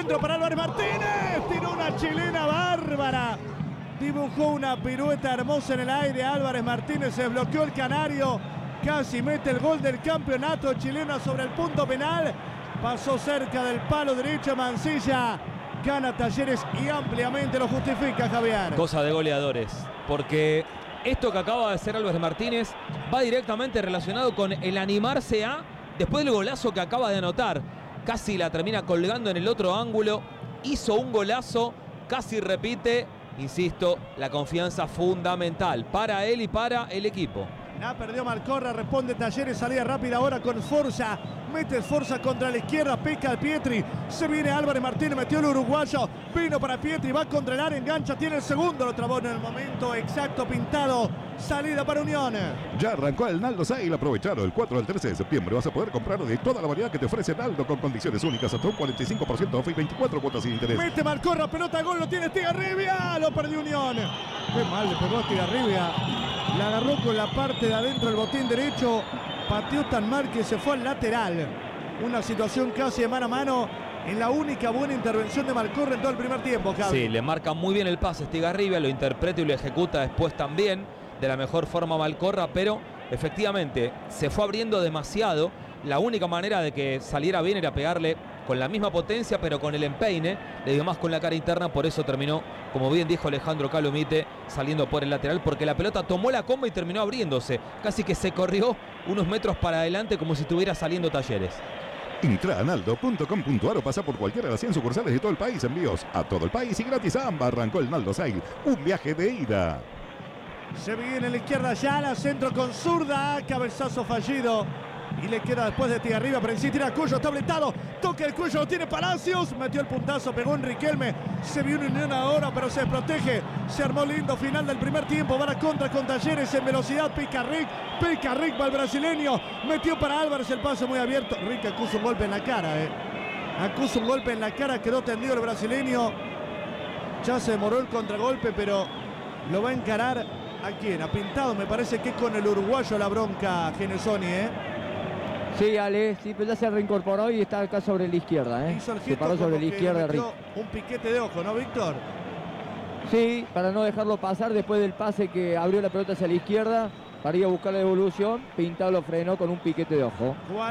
centro para Álvarez Martínez. Tiró una chilena bárbara. Dibujó una pirueta hermosa en el aire. Álvarez Martínez se bloqueó el canario. Casi mete el gol del campeonato chileno sobre el punto penal. Pasó cerca del palo derecho Mansilla. Gana Talleres y ampliamente lo justifica, Javier. Cosa de goleadores, porque esto que acaba de hacer Álvarez Martínez va directamente relacionado con el animarse a, después del golazo que acaba de anotar, casi la termina colgando en el otro ángulo, hizo un golazo, casi repite, insisto, la confianza fundamental para él y para el equipo. La perdió Malcorra, responde Talleres, salida rápida ahora con Sforza. Mete Sforza contra la izquierda, pica al Pietri. Se viene Álvarez Martínez, metió el uruguayo. Vino para Pietri, va contra el área, engancha, tiene el segundo. Lo trabó en el momento exacto, Pintado. Salida para Unión. Ya arrancó el Naldo Sale, aprovechado el 4 al 13 de septiembre. Vas a poder comprar de toda la variedad que te ofrece Naldo con condiciones únicas, hasta un 45% off y 24 cuotas sin interés. Mete Malcorra, pelota, gol, lo tiene Estigarribia. Lo perdió Unión. Qué mal le pegó Estigarribia. La agarró con la parte de adentro del botín derecho. Pateó tan mal que se fue al lateral. Una situación casi de mano a mano en la única buena intervención de Malcorra en todo el primer tiempo, Javi. Sí, le marca muy bien el pase Estigarribia, lo interpreta y lo ejecuta después también de la mejor forma Malcorra, pero efectivamente se fue abriendo demasiado. La única manera de que saliera bien era pegarle con la misma potencia, pero con el empeine, le dio más con la cara interna, por eso terminó, como bien dijo Alejandro Calomite, saliendo por el lateral, porque la pelota tomó la comba y terminó abriéndose, casi que se corrió unos metros para adelante como si estuviera saliendo Talleres. Entra a naldo.com.ar o pasa por cualquiera de las 100 sucursales de todo el país. Envíos a todo el país y gratis a ambas. Arrancó el Naldo Sale, un viaje de ida. Se viene en la izquierda Ayala, centro con zurda, cabezazo fallido. Y le queda después de Estigarribia, pero en sí tira Cuello, está habilitado. Toca el Cuello, lo tiene Palacios. Metió el puntazo, pegó en Riquelme. Se vio una Unión ahora, pero se desprotege. Se armó lindo final del primer tiempo. Va a la contra con Talleres en velocidad. Pica Rick va el brasileño. Metió para Álvarez el pase muy abierto. Rick acusa un golpe en la cara, Acusa un golpe en la cara, quedó tendido el brasileño. Ya se demoró el contragolpe, pero lo va a encarar. ¿A quién? A Pintado, me parece que con el uruguayo la bronca, Genesoni, Sí, Ale, sí, pero ya se reincorporó y está acá sobre la izquierda, Hizo el se gesto paró sobre como la izquierda, que Rick. un piquete de ojo, ¿no, Víctor? Sí, para no dejarlo pasar después del pase que abrió la pelota hacia la izquierda, para ir a buscar la devolución, Pintado lo frenó con un piquete de ojo.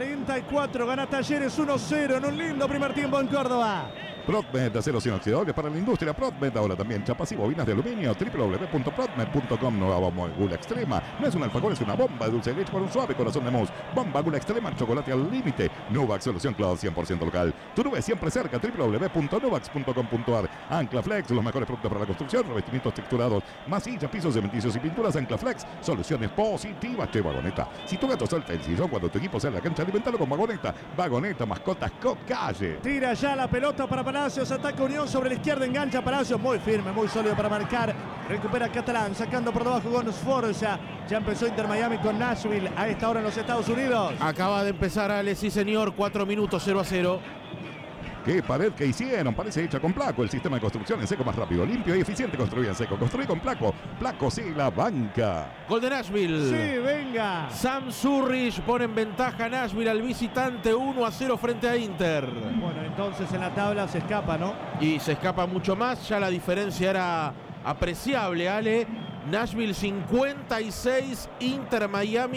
44, gana Talleres 1-0 en un lindo primer tiempo en Córdoba. Prodmed, aceros inoxidables para la industria. Prodmed, ahora también chapas y bobinas de aluminio. www.prodmed.com. Nueva Gula Extrema. No es un alfajor, es una bomba de dulce de leche con un suave corazón de mousse. Bomba Gula Extrema, chocolate al límite. Nuvax, solución cloud 100% local. Tu nube siempre cerca. www.nuvax.com.ar. Anclaflex, los mejores productos para la construcción, revestimientos texturados, masillas, pisos cementicios y pinturas. Anclaflex, soluciones positivas. Che, Vagoneta. Si tu gato salta el sillón cuando tu equipo sea en la cancha, alimentalo con Vagoneta. Vagoneta, mascotas con calle. Tira ya la pelota para Palacios, ataca Unión sobre la izquierda, engancha Palacios, muy firme, muy sólido para marcar. Recupera Catalán, sacando por debajo con Sforza. Ya empezó Inter Miami con Nashville a esta hora en los Estados Unidos. Acaba de empezar, Ale, sí señor, 4 minutos, 0-0. ¡Qué pared que hicieron! Parece hecha con Placo. El sistema de construcción en seco más rápido, limpio y eficiente. Construye en seco. Construye con Placo. Placo, sí, la banca. Gol de Nashville. Sí, venga. Sam Zurich pone en ventaja a Nashville al visitante 1-0 frente a Inter. Bueno, entonces en la tabla se escapa, ¿no? Y se escapa mucho más. Ya la diferencia era apreciable, Ale. Nashville 56, Inter Miami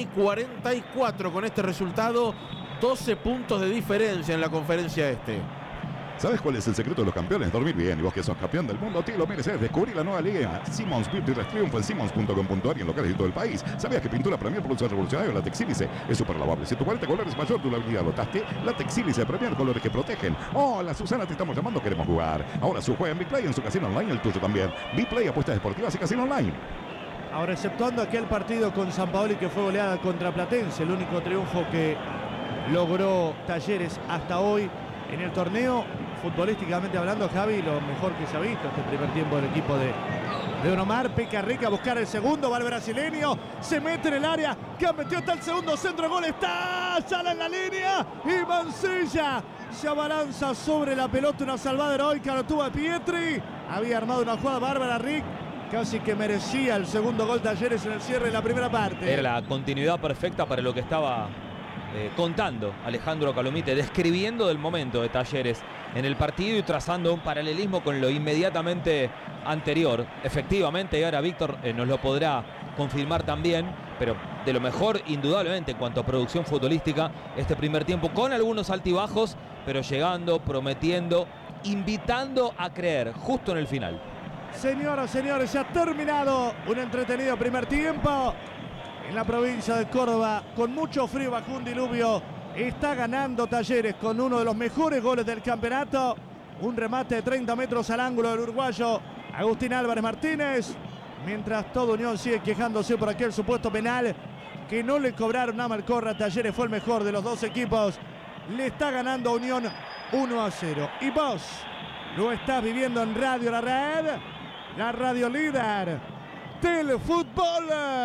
44. Con este resultado, 12 puntos de diferencia en la conferencia este. ¿Sabes cuál es el secreto de los campeones? Dormir bien. Y vos que sos campeón del mundo, te lo mereces. Descubrí la nueva liga Simmons Beauty Rest Triumph en simmons.com.ar y en locales de todo el país. ¿Sabías que pintura Premier por uso revolucionario? La Texílice es súper lavable. Si tu paleta de color es mayor, tu durabilidad notaste. La Texílice Premier, colores que protegen. Hola, Susana, te estamos llamando, queremos jugar. Ahora su juega en Bplay en su casino online, el tuyo también. Bplay, apuestas deportivas y casino online. Ahora, exceptuando aquel partido con San Paoli que fue goleada contra Platense, el único triunfo que logró Talleres hasta hoy en el torneo, futbolísticamente hablando, Javi, lo mejor que se ha visto este primer tiempo del equipo de Don Omar. Pica Rica a buscar el segundo, va el brasileño, se mete en el área, que metió hasta el segundo centro, gol está, sale en la línea y Mansilla se abalanza sobre la pelota, una salvada heroica, lo tuvo a Pietri, había armado una jugada bárbara Rick, casi que merecía el segundo gol Talleres en el cierre de la primera parte. Era la continuidad perfecta para lo que estaba contando Alejandro Calomite, describiendo del momento de Talleres. en el partido y trazando un paralelismo con lo inmediatamente anterior. Efectivamente, y ahora Víctor nos lo podrá confirmar también, pero de lo mejor indudablemente en cuanto a producción futbolística este primer tiempo, con algunos altibajos, pero llegando, prometiendo, invitando a creer justo en el final. Señoras, señores, se ha terminado un entretenido primer tiempo en la provincia de Córdoba, con mucho frío bajo un diluvio. Está ganando Talleres con uno de los mejores goles del campeonato, un remate de 30 metros al ángulo del uruguayo Agustín Álvarez Martínez, mientras todo Unión sigue quejándose por aquel supuesto penal que no le cobraron a Malcorra. Talleres fue el mejor de los dos equipos, le está ganando a Unión 1-0. Y vos lo estás viviendo en Radio La Red, la radio líder del fútbol.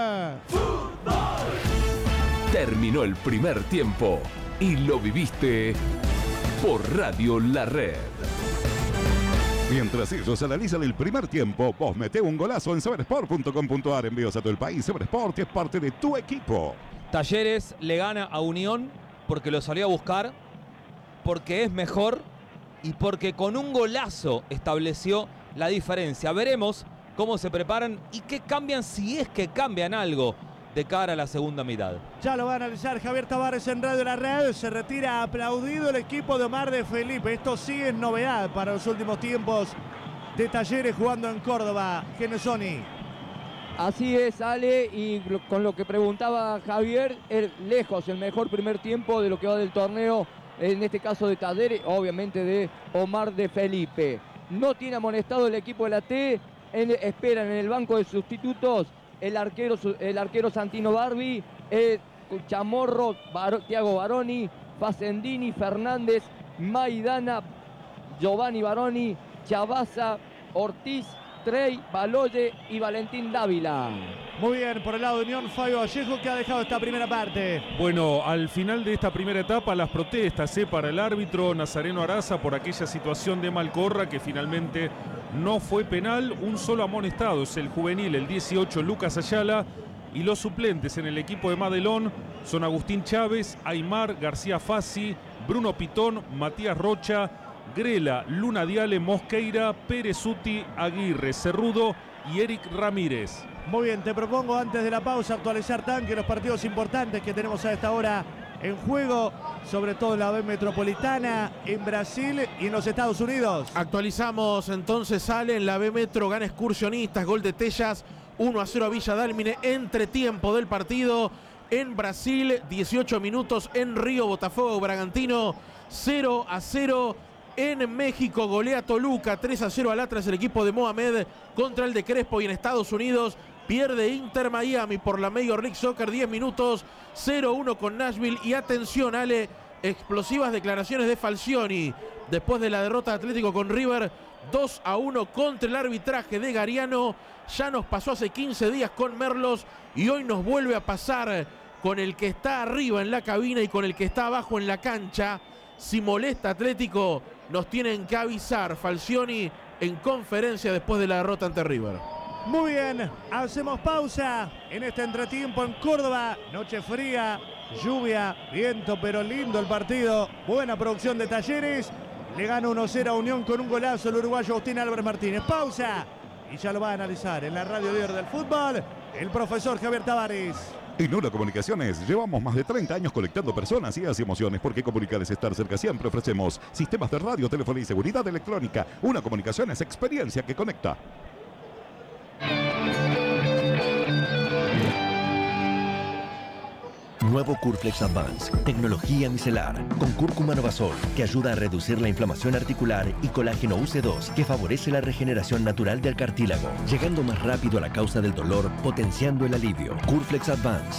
Terminó el primer tiempo y lo viviste por Radio La Red. Mientras ellos analizan el primer tiempo, vos meté un golazo en sabersport.com.ar. Envíos a todo el país. Saber Sport es parte de tu equipo. Talleres le gana a Unión porque lo salió a buscar, porque es mejor y porque con un golazo estableció la diferencia. Veremos cómo se preparan y qué cambian, si es que cambian algo de cara a la segunda mitad. Ya lo va a analizar Javier Tavares en Radio La Red. Se retira aplaudido el equipo de Omar de Felipe. Esto sí es novedad para los últimos tiempos de Talleres jugando en Córdoba. Genesoni. Así es, Ale, y con lo que preguntaba Javier, lejos el mejor primer tiempo de lo que va del torneo, en este caso de Talleres, obviamente de Omar de Felipe. No tiene amonestado el equipo de la T, esperan en el banco de sustitutos el arquero Santino Barbi, Chamorro, Tiago Baroni, Facendini, Fernández, Maidana, Giovanni Baroni, Chabaza, Ortiz, Trey, Baloye y Valentín Dávila. Muy bien, por el lado de Unión, Fabio Vallejo, que ha dejado esta primera parte. Bueno, al final de esta primera etapa, las protestas para el árbitro Nazareno Araza por aquella situación de Malcorra que finalmente no fue penal. Un solo amonestado es el juvenil, el 18, Lucas Ayala. Y los suplentes en el equipo de Madelón son Agustín Chávez, Aymar, García Fassi, Bruno Pitón, Matías Rocha, Grela, Luna Diale, Mosqueira, Perezuti, Aguirre, Cerrudo y Eric Ramírez. Muy bien, te propongo antes de la pausa actualizar tanque los partidos importantes que tenemos a esta hora en juego, sobre todo en la B Metropolitana, en Brasil y en los Estados Unidos. Actualizamos entonces, sale en la B Metro, gana Excursionistas, gol de Tellas, 1-0 a Villa Dálmine, entretiempo del partido. En Brasil, 18 minutos en Río, Botafogo Bragantino, 0-0. En México golea Toluca, 3-0 al Atlas, el equipo de Mohamed contra el de Crespo. Y en Estados Unidos pierde Inter Miami por la Major League Soccer, 10 minutos, 0-1 con Nashville. Y atención, Ale, explosivas declaraciones de Falcioni después de la derrota de Atlético con River, 2-1 contra el arbitraje de Gariano. Ya nos pasó hace 15 días con Merlos y hoy nos vuelve a pasar con el que está arriba en la cabina y con el que está abajo en la cancha. Si molesta Atlético, nos tienen que avisar. Falcioni en conferencia después de la derrota ante River. Muy bien, hacemos pausa en este entretiempo en Córdoba. Noche fría, lluvia, viento, pero lindo el partido. Buena producción de Talleres. Le gana 1-0 a Unión con un golazo el uruguayo Agustín Álvarez Martínez. Pausa y ya lo va a analizar en la radio líder del fútbol el profesor Javier Tavares. En Ola Comunicaciones llevamos más de 30 años conectando personas, ideas y emociones, porque comunicar es estar cerca. Siempre ofrecemos sistemas de radio, telefonía y seguridad electrónica. Una comunicación es experiencia que conecta. Nuevo Curflex Advance, tecnología micelar, con cúrcuma novazol, que ayuda a reducir la inflamación articular, y colágeno UC2, que favorece la regeneración natural del cartílago, llegando más rápido a la causa del dolor, potenciando el alivio. Curflex Advance.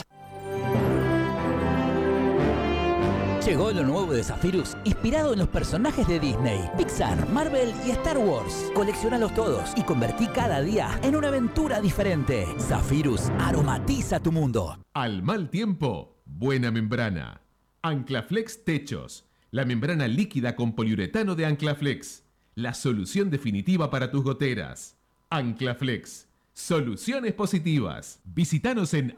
Llegó lo nuevo de Zephyrus, inspirado en los personajes de Disney, Pixar, Marvel y Star Wars. Colecciónalos todos y convertí cada día en una aventura diferente. Zephyrus aromatiza tu mundo. Al mal tiempo, buena membrana. Anclaflex Techos, la membrana líquida con poliuretano de Anclaflex. La solución definitiva para tus goteras. Anclaflex, soluciones positivas. Visítanos en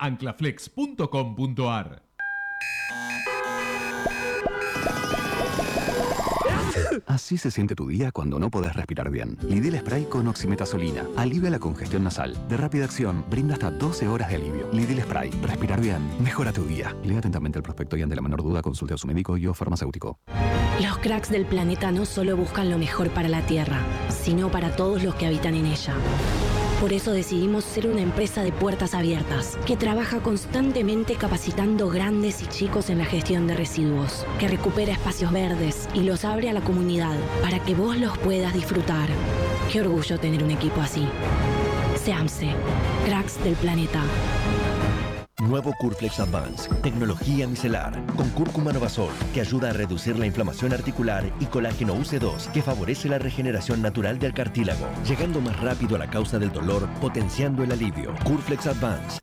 anclaflex.com.ar. Así se siente tu día cuando no podés respirar bien. Lidil Spray con oximetazolina. Alivia la congestión nasal. De rápida acción, brinda hasta 12 horas de alivio. Lidil Spray. Respirar bien. Mejora tu día. Lea atentamente el prospecto y ante la menor duda consulte a su médico y o farmacéutico. Los cracks del planeta no solo buscan lo mejor para la Tierra, sino para todos los que habitan en ella. Por eso decidimos ser una empresa de puertas abiertas, que trabaja constantemente capacitando grandes y chicos en la gestión de residuos, que recupera espacios verdes y los abre a la comunidad para que vos los puedas disfrutar. Qué orgullo tener un equipo así. SEAMSE, cracks del planeta. Nuevo Curflex Advance, tecnología micelar, con cúrcuma novasol, que ayuda a reducir la inflamación articular, y colágeno UC2, que favorece la regeneración natural del cartílago, llegando más rápido a la causa del dolor, potenciando el alivio. Curflex Advance.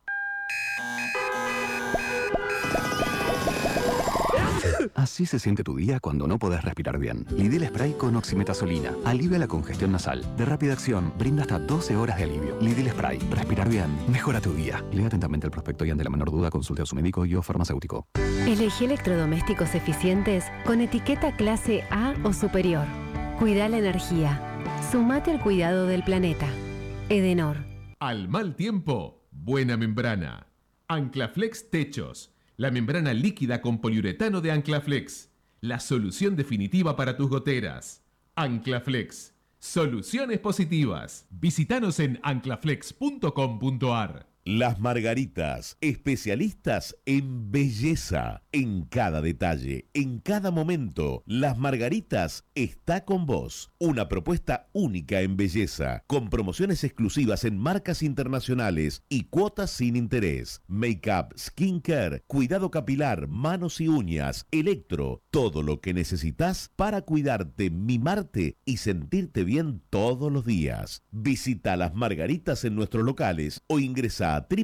Así se siente tu día cuando no podés respirar bien. Lidil Spray con oximetazolina. Alivia la congestión nasal. De rápida acción, brinda hasta 12 horas de alivio. Lidil Spray. Respirar bien. Mejora tu día. Lea atentamente el prospecto y ante la menor duda consulte a su médico y o farmacéutico. Elegí electrodomésticos eficientes con etiqueta clase A o superior. Cuida la energía. Sumate al cuidado del planeta. Edenor. Al mal tiempo, buena membrana. Anclaflex Techos. La membrana líquida con poliuretano de Anclaflex. La solución definitiva para tus goteras. Anclaflex. Soluciones positivas. Visítanos en anclaflex.com.ar. Las Margaritas, especialistas en belleza, en cada detalle, en cada momento. Las Margaritas está con vos. Una propuesta única en belleza, con promociones exclusivas en marcas internacionales y cuotas sin interés. Make-up, skincare, cuidado capilar, manos y uñas, electro, todo lo que necesitas para cuidarte, mimarte y sentirte bien todos los días. Visita Las Margaritas en nuestros locales o ingresa a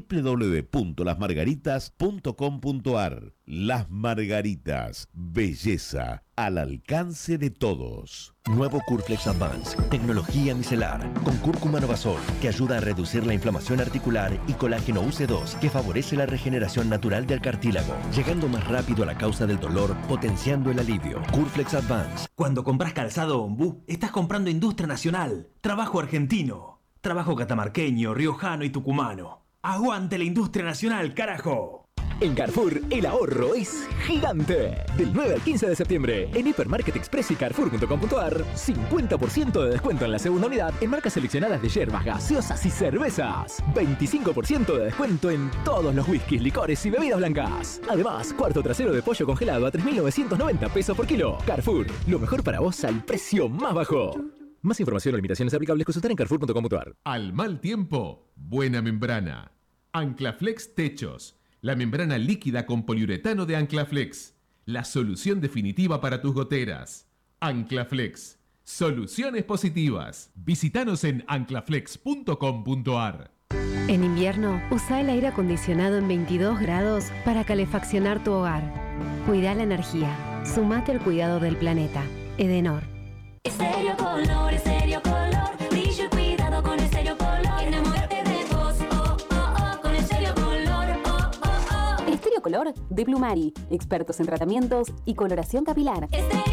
www.lasmargaritas.com.ar. Las Margaritas, belleza al alcance de todos. Nuevo Curflex Advance, tecnología micelar, con cúrcuma novasol, que ayuda a reducir la inflamación articular, y colágeno UC2, que favorece la regeneración natural del cartílago, llegando más rápido a la causa del dolor, potenciando el alivio. Curflex Advance. Cuando compras calzado Ombú, estás comprando industria nacional, trabajo argentino, trabajo catamarqueño, riojano y tucumano. ¡Aguante la industria nacional, carajo! En Carrefour, el ahorro es gigante. Del 9 al 15 de septiembre, en Hipermarket Express y Carrefour.com.ar, 50% de descuento en la segunda unidad en marcas seleccionadas de yerbas, gaseosas y cervezas. 25% de descuento en todos los whiskies, licores y bebidas blancas. Además, cuarto trasero de pollo congelado a 3.990 pesos por kilo. Carrefour, lo mejor para vos al precio más bajo. Más información o limitaciones aplicables consultar en Carrefour.com.ar. Al mal tiempo, buena membrana. Anclaflex Techos. La membrana líquida con poliuretano de Anclaflex. La solución definitiva para tus goteras. Anclaflex. Soluciones positivas. Visítanos en anclaflex.com.ar. En invierno, usa el aire acondicionado en 22 grados para calefaccionar tu hogar. Cuida la energía. Sumate al cuidado del planeta. Edenor. Estéreo Color, Estéreo Color, brillo y cuidado con Estéreo Color. Enamórate de vos, oh, oh, oh, con Estéreo Color, oh, oh, oh. Estéreo Color de Plumari, expertos en tratamientos y coloración capilar.